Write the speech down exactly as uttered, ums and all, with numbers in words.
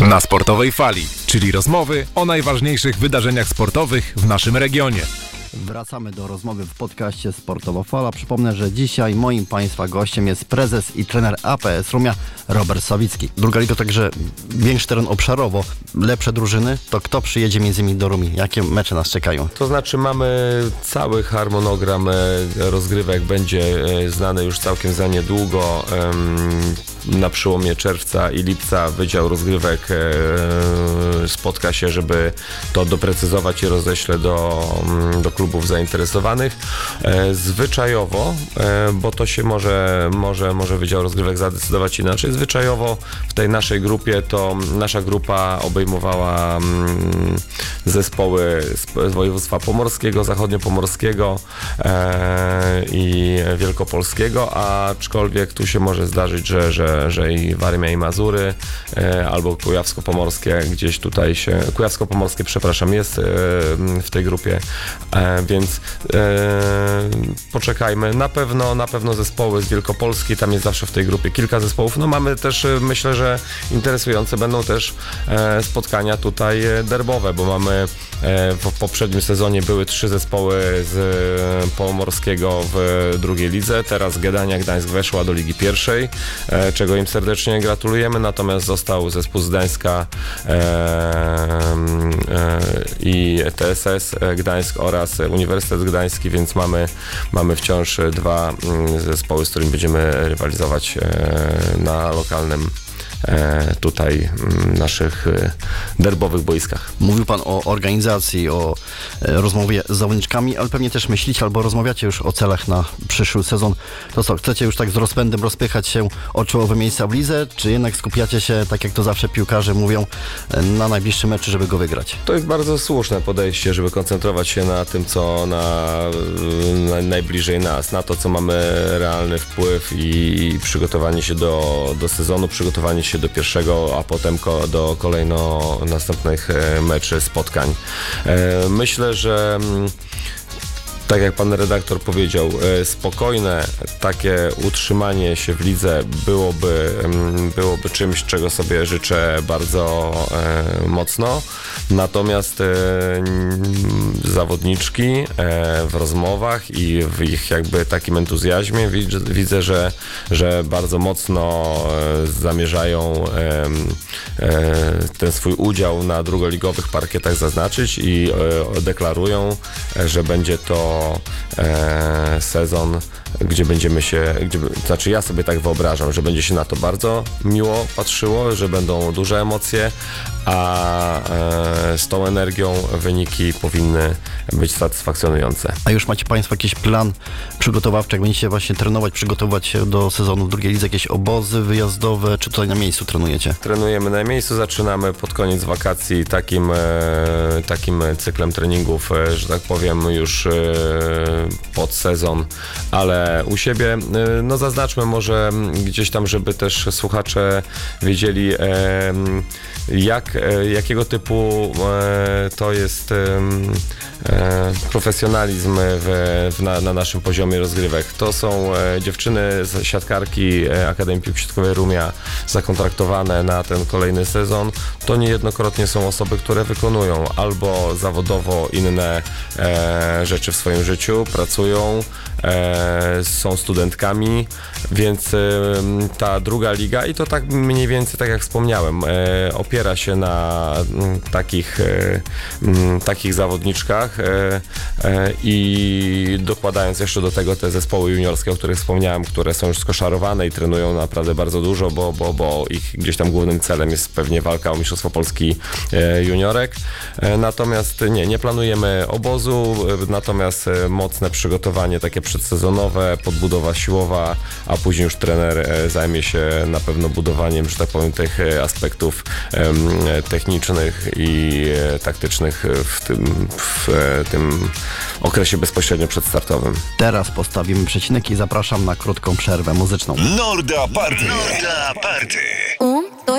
Na Sportowej Fali, czyli rozmowy o najważniejszych wydarzeniach sportowych w naszym regionie. Wracamy do rozmowy w podcaście Sportowa Fala. Przypomnę, że dzisiaj moim Państwa gościem jest prezes i trener A P S Rumia Robert Sawicki. Druga liga, także większy teren obszarowo, lepsze drużyny. To kto przyjedzie między innymi do Rumi? Jakie mecze nas czekają? To znaczy mamy cały harmonogram rozgrywek, będzie znany już całkiem za niedługo. Na przełomie czerwca i lipca Wydział Rozgrywek spotka się, żeby to doprecyzować i roześle do, do klubów zainteresowanych. Zwyczajowo, bo to się może, może, może Wydział Rozgrywek zadecydować inaczej. Zwyczajowo w tej naszej grupie to nasza grupa obejmowała zespoły z województwa pomorskiego, zachodniopomorskiego i wielkopolskiego, aczkolwiek tu się może zdarzyć, że, że że i Warmia i Mazury e, albo Kujawsko-Pomorskie gdzieś tutaj się, Kujawsko-Pomorskie, przepraszam, jest e, w tej grupie, e, więc e, poczekajmy. Na pewno, na pewno zespoły z Wielkopolski, tam jest zawsze w tej grupie kilka zespołów. No mamy też, myślę, że interesujące będą też e, spotkania tutaj derbowe, bo mamy e, w poprzednim sezonie były trzy zespoły z Pomorskiego w drugiej lidze, teraz Gdania Gdańsk weszła do Ligi Pierwszej, e, czego im serdecznie gratulujemy, natomiast został zespół z Gdańska e, e, i T S S Gdańsk oraz Uniwersytet Gdański, więc mamy, mamy wciąż dwa zespoły, z którymi będziemy rywalizować e, na lokalnym e, tutaj naszych derbowych boiskach. Mówił Pan o organizacji, o e, rozmowie z zawodniczkami, ale pewnie też myślicie albo rozmawiacie już o celach na przyszły sezon. To co, chcecie już tak z rozpędem rozpychać się o czołowe miejsca w lidze, czy jednak skupiacie się, tak jak to zawsze piłkarze mówią, na najbliższym meczu, żeby go wygrać? To jest bardzo słuszne podejście, żeby koncentrować się na tym, co na, na najbliżej nas, na to, co mamy realny wpływ i przygotowanie się do, do sezonu, przygotowanie się do pierwszego, a potem ko- do kolejno następnych meczy, spotkań. Myślę, że tak jak pan redaktor powiedział, spokojne takie utrzymanie się w lidze byłoby, byłoby czymś, czego sobie życzę bardzo mocno. Natomiast zawodniczki w rozmowach i w ich jakby takim entuzjazmie widzę, że, że bardzo mocno zamierzają ten swój udział na drugoligowych parkietach zaznaczyć i deklarują, że będzie to E, sezon, gdzie będziemy się, gdzie, znaczy ja sobie tak wyobrażam, że będzie się na to bardzo miło patrzyło, że będą duże emocje, a e, z tą energią wyniki powinny być satysfakcjonujące. A już macie Państwo jakiś plan przygotowawczy, jak będziecie właśnie trenować, przygotowywać się do sezonu w drugiej lidze, jakieś obozy wyjazdowe, czy tutaj na miejscu trenujecie? Trenujemy na miejscu, zaczynamy pod koniec wakacji takim, e, takim cyklem treningów, e, że tak powiem, już e, pod sezon, ale u siebie, e, no zaznaczmy może gdzieś tam, żeby też słuchacze wiedzieli, e, jak, e, jakiego typu e, to jest e, e, profesjonalizm w, w, na, na naszym poziomie rozgrywek. To są e, dziewczyny z siatkarki e, Akademii Piłki Siatkowej Rumia zakontraktowane na ten kolejny sezon. To niejednokrotnie są osoby, które wykonują albo zawodowo inne e, rzeczy w swoim życiu, pracują, e, są studentkami, więc e, ta druga liga, i to tak mniej więcej, tak jak wspomniałem, e, opiera się na m, takich, e, m, takich zawodniczkach e, e, i dokładając jeszcze do tego te zespoły juniorskie, o których wspomniałem, które są już skoszarowane i trenują naprawdę bardzo dużo, bo, bo, bo ich gdzieś tam głównym celem jest pewnie walka o Mistrzostwo Polski e, juniorek. E, natomiast nie, nie planujemy obozu, e, natomiast e, mocne przygotowanie takie przedsezonowe, podbudowa siłowa, a później już trener e, zajmie się na pewno budowaniem, że tak powiem, tych e, aspektów e, technicznych i e, taktycznych w tym, w e, tym okresie bezpośrednio przedstartowym. Teraz postawimy przecinek i zapraszam na krótką przerwę muzyczną. Norda Party! Norda Party!